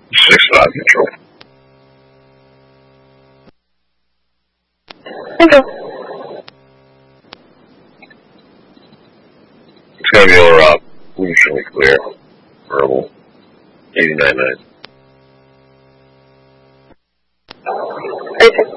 6-5 control. Control. It's going to be over up. Usually clear. Verbal. 89.9.